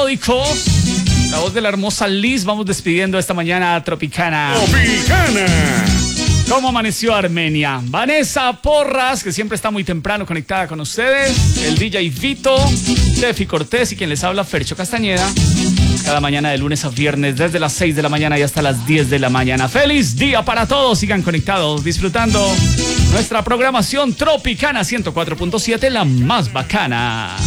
melódicos. La voz de la hermosa Liz. Vamos despidiendo esta mañana tropicana. Tropicana. ¿Cómo amaneció Armenia? Vanessa Porras, que siempre está muy temprano conectada con ustedes. El DJ Vito, Tefi Cortés y quien les habla, Fercho Castañeda. Cada mañana de lunes a viernes, desde las 6 de la mañana y hasta las 10 de la mañana. ¡Feliz día para todos! Sigan conectados, disfrutando nuestra programación Tropicana 104.7, la más bacana.